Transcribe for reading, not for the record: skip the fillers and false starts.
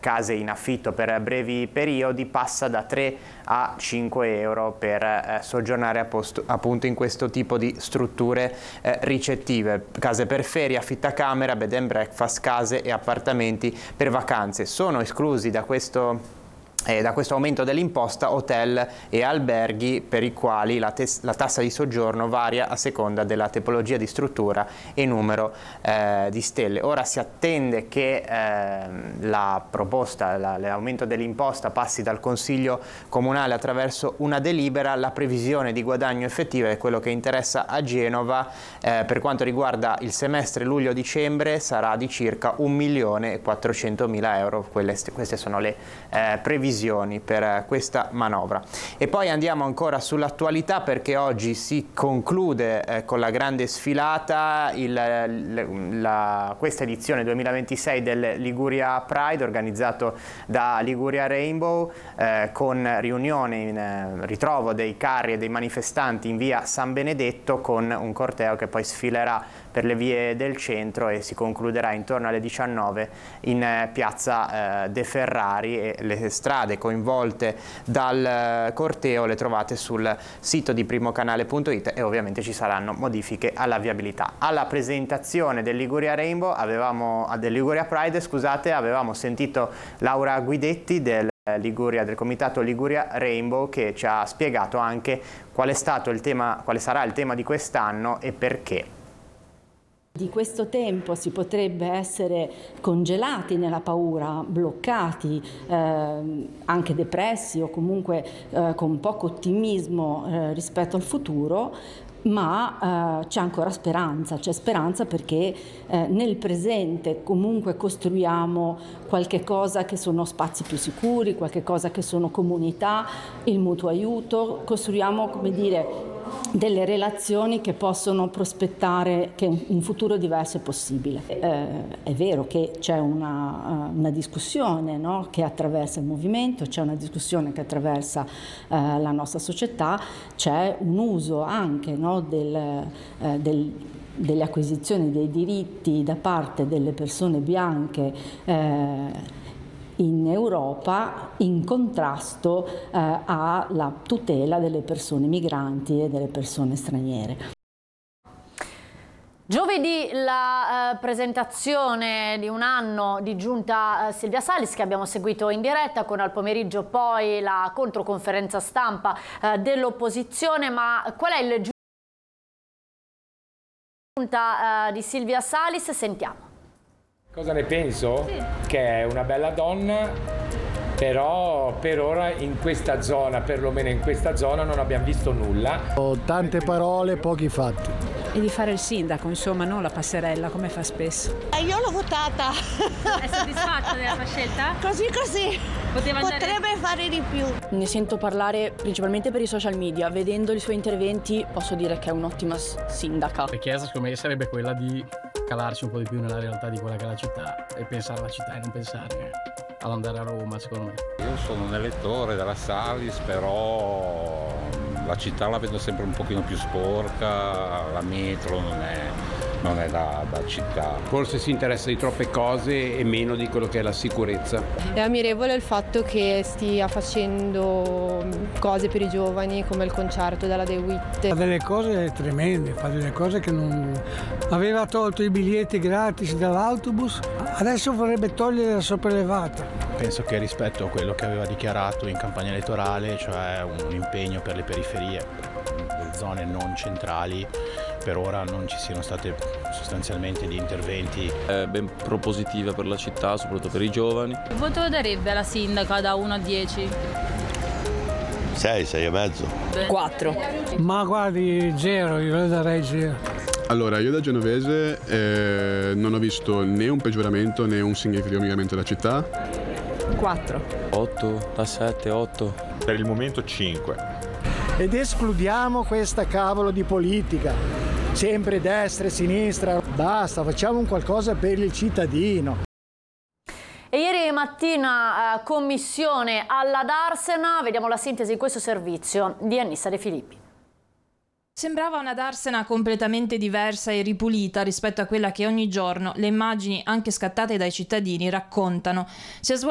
case in affitto per brevi periodi passa da 3 a 5 euro per soggiornare appunto in questo tipo di strutture ricettive, case per ferie, affittacamera, bed and breakfast, case e appartamenti per vacanze. Sono esclusi da questo aumento dell'imposta hotel e alberghi per i quali la tassa di soggiorno varia a seconda della tipologia di struttura e numero di stelle. Ora si attende che la proposta, l'aumento dell'imposta passi dal Consiglio Comunale attraverso una delibera. La previsione di guadagno effettivo è quello che interessa a Genova, per quanto riguarda il semestre luglio-dicembre sarà di circa 1.400.000 euro. Queste sono le previsioni per questa manovra. E poi andiamo ancora sull'attualità, perché oggi si conclude con la grande sfilata questa edizione 2026 del Liguria Pride, organizzato da Liguria Rainbow, con riunione in ritrovo dei carri e dei manifestanti in via San Benedetto, con un corteo che poi sfilerà per le vie del centro e si concluderà intorno alle 19 in piazza De Ferrari, e le strade coinvolte dal corteo le trovate sul sito di primocanale.it e ovviamente ci saranno modifiche alla viabilità. Alla presentazione del Liguria Rainbow del Liguria Pride, avevamo sentito Laura Guidetti del comitato Liguria Rainbow, che ci ha spiegato anche quale sarà il tema di quest'anno e perché. Di questo tempo si potrebbe essere congelati nella paura, bloccati, anche depressi o comunque con poco ottimismo rispetto al futuro, ma c'è ancora speranza, c'è speranza perché nel presente comunque costruiamo qualche cosa che sono spazi più sicuri, qualche cosa che sono comunità, il mutuo aiuto, costruiamo, come dire, delle relazioni che possono prospettare che un futuro diverso è possibile. È vero che c'è una discussione, no, che attraversa il movimento, c'è una discussione che attraversa la nostra società, c'è un uso anche, no, delle acquisizioni dei diritti da parte delle persone bianche in Europa in contrasto alla tutela delle persone migranti e delle persone straniere. Giovedì la presentazione di un anno di Giunta Silvia Salis, che abbiamo seguito in diretta, con al pomeriggio poi la controconferenza stampa dell'opposizione. Ma qual è il Giunta di Silvia Salis? Sentiamo. Cosa ne penso? Sì. Che è una bella donna, però per ora in questa zona, perlomeno in questa zona, non abbiamo visto nulla. Ho tante parole, pochi fatti. E di fare il sindaco, insomma, non la passerella come fa spesso. Io l'ho votata. È soddisfatta della sua scelta? Così. Potrebbe fare di più. Ne sento parlare principalmente per i social media. Vedendo i suoi interventi posso dire che è un'ottima sindaca. La chiesa, secondo me, sarebbe quella di calarci un po' di più nella realtà di quella che è la città e pensare alla città e non pensare ad andare a Roma, secondo me. Io sono un elettore della Salis, però la città la vedo sempre un pochino più sporca, la metro non è da città. Forse si interessa di troppe cose e meno di quello che è la sicurezza. È ammirevole il fatto che stia facendo cose per i giovani, come il concerto della De Witt. Fa delle cose tremende, fa delle cose che non... Aveva tolto i biglietti gratis dall'autobus, adesso vorrebbe togliere la sopraelevata. Penso che rispetto a quello che aveva dichiarato in campagna elettorale, cioè un impegno per le periferie, le zone non centrali, per ora non ci siano state sostanzialamente di interventi. È ben propositiva per la città, soprattutto per i giovani. Che voto darebbe alla sindaca da 1 a 10? 6, 6,5. 4. Ma guardi, 0, io le darei 0. Allora, io da genovese non ho visto né un peggioramento né un significativo miglioramento della città. 4. 8, da 7, 8. Per il momento 5. Ed escludiamo questa cavolo di politica, sempre destra e sinistra. Basta, facciamo un qualcosa per il cittadino. E ieri mattina commissione alla Darsena, vediamo la sintesi in questo servizio di Annissa De Filippi. Sembrava una Darsena completamente diversa e ripulita rispetto a quella che ogni giorno le immagini, anche scattate dai cittadini, raccontano. Si è svolta